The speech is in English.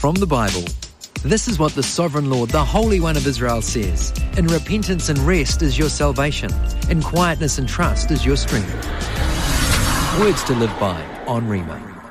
from the Bible. This is what the Sovereign Lord, the Holy One of Israel says. In repentance and rest is your salvation. In quietness and trust is your strength. Words to live by on Rhema.